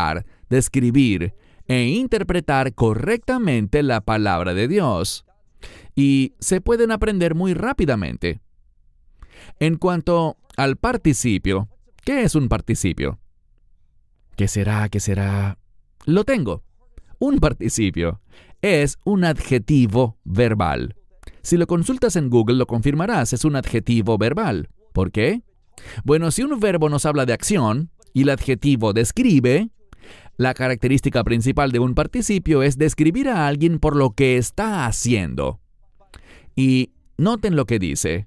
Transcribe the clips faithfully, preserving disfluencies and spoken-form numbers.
hablar, describir e interpretar correctamente la palabra de Dios. Y se pueden aprender muy rápidamente. En cuanto al participio, ¿qué es un participio? ¿Qué será? ¿Qué será? Lo tengo. Un participio es un adjetivo verbal. Si lo consultas en Google, lo confirmarás. Es un adjetivo verbal. ¿Por qué? Bueno, si un verbo nos habla de acción y el adjetivo describe, la característica principal de un participio es describir a alguien por lo que está haciendo. Y noten lo que dice.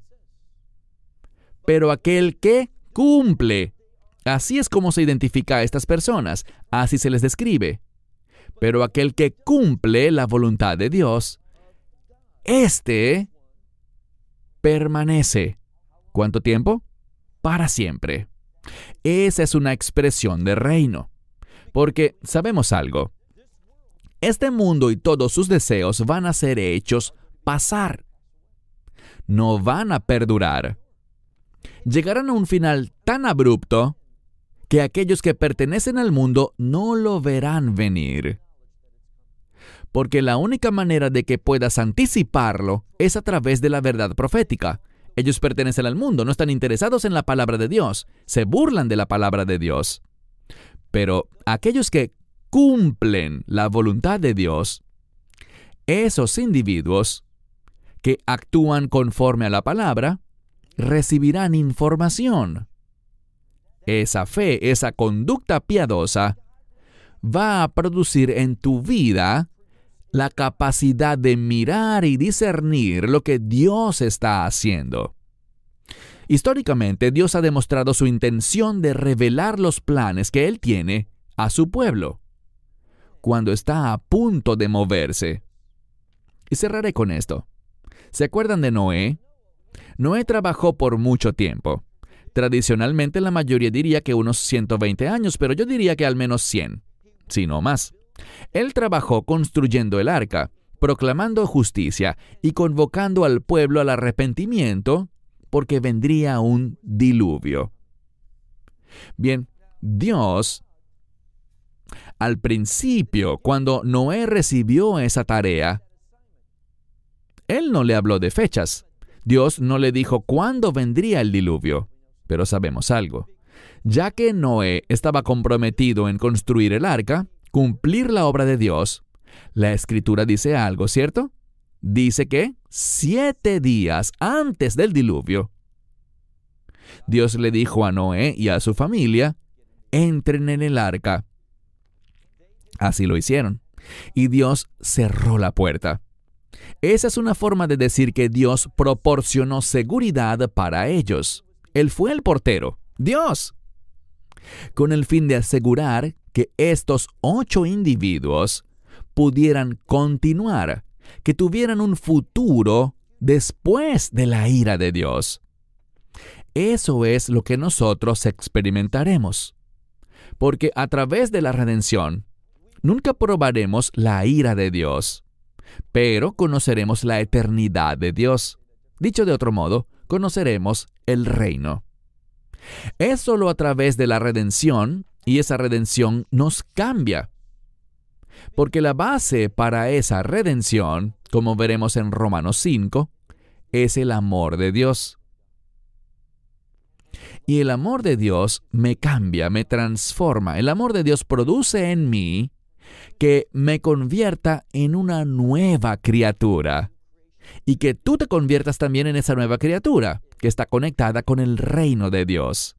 Pero aquel que cumple. Así es como se identifica a estas personas. Así se les describe. Pero aquel que cumple la voluntad de Dios, éste permanece. ¿Cuánto tiempo? Para siempre. Esa es una expresión de reino. Porque sabemos algo. Este mundo y todos sus deseos van a ser hechos pasar. No van a perdurar. Llegarán a un final tan abrupto que aquellos que pertenecen al mundo no lo verán venir. Porque la única manera de que puedas anticiparlo es a través de la verdad profética. Ellos pertenecen al mundo, no están interesados en la palabra de Dios, se burlan de la palabra de Dios. Pero aquellos que cumplen la voluntad de Dios, esos individuos que actúan conforme a la palabra, recibirán información. Esa fe, esa conducta piadosa, va a producir en tu vida la capacidad de mirar y discernir lo que Dios está haciendo. Históricamente, Dios ha demostrado su intención de revelar los planes que Él tiene a su pueblo, cuando está a punto de moverse. Y cerraré con esto. ¿Se acuerdan de Noé? Noé trabajó por mucho tiempo. Tradicionalmente la mayoría diría que unos ciento veinte años, pero yo diría que al menos cien, si no más. Él trabajó construyendo el arca, proclamando justicia y convocando al pueblo al arrepentimiento porque vendría un diluvio. Bien, Dios, al principio, cuando Noé recibió esa tarea, Él no le habló de fechas. Dios no le dijo cuándo vendría el diluvio. Pero sabemos algo. Ya que Noé estaba comprometido en construir el arca, cumplir la obra de Dios, la Escritura dice algo, ¿cierto? Dice que siete días antes del diluvio, Dios le dijo a Noé y a su familia, entren en el arca. Así lo hicieron. Y Dios cerró la puerta. Esa es una forma de decir que Dios proporcionó seguridad para ellos. Él fue el portero, Dios, con el fin de asegurar que estos ocho individuos pudieran continuar, que tuvieran un futuro después de la ira de Dios. Eso es lo que nosotros experimentaremos, porque a través de la redención nunca probaremos la ira de Dios, pero conoceremos la eternidad de Dios. Dicho de otro modo, conoceremos el reino. Es solo a través de la redención, y esa redención nos cambia. Porque la base para esa redención, como veremos en Romanos cinco, es el amor de Dios. Y el amor de Dios me cambia, me transforma. El amor de Dios produce en mí que me convierta en una nueva criatura. Y que tú te conviertas también en esa nueva criatura, que está conectada con el reino de Dios.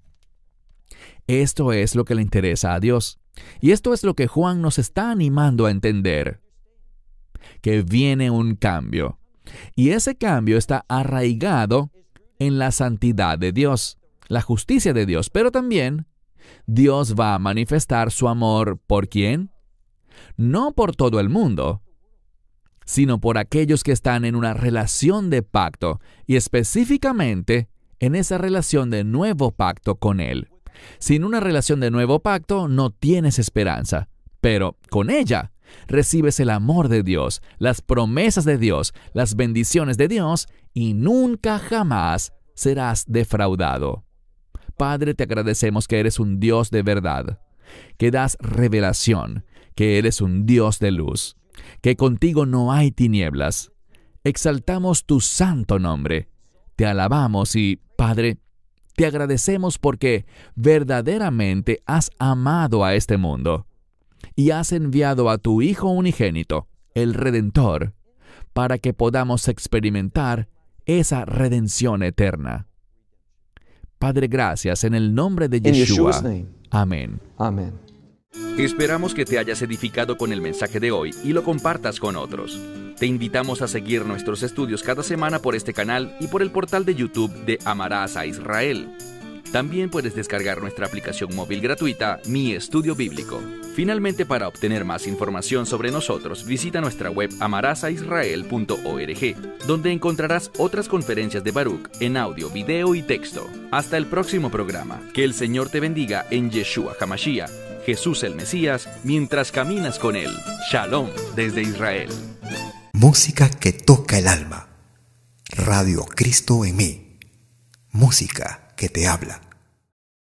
Esto es lo que le interesa a Dios. Y esto es lo que Juan nos está animando a entender. Que viene un cambio. Y ese cambio está arraigado en la santidad de Dios, la justicia de Dios. Pero también Dios va a manifestar su amor ¿por quién? No por todo el mundo, sino por aquellos que están en una relación de pacto, y específicamente en esa relación de nuevo pacto con Él. Sin una relación de nuevo pacto no tienes esperanza, pero con ella recibes el amor de Dios, las promesas de Dios, las bendiciones de Dios, y nunca jamás serás defraudado. Padre, te agradecemos que eres un Dios de verdad. que das revelación, que eres un Dios de luz, que contigo no hay tinieblas. Exaltamos tu santo nombre, te alabamos y, Padre, te agradecemos porque verdaderamente has amado a este mundo y has enviado a tu Hijo unigénito, el Redentor, para que podamos experimentar esa redención eterna. Padre, gracias en el nombre de Yeshua. Amén. Amén. Esperamos que te hayas edificado con el mensaje de hoy y lo compartas con otros. Te invitamos a seguir nuestros estudios cada semana por este canal y por el portal de YouTube de Amarás a Israel. También puedes descargar nuestra aplicación móvil gratuita, Mi Estudio Bíblico. Finalmente, para obtener más información sobre nosotros, visita nuestra web amarás a israel punto org, donde encontrarás otras conferencias de Baruch en audio, video y texto. Hasta el próximo programa. Que el Señor te bendiga en Yeshua HaMashiach, Jesús el Mesías, mientras caminas con Él. Shalom desde Israel. Música que toca el alma. Radio Cristo en mí. Música que te habla.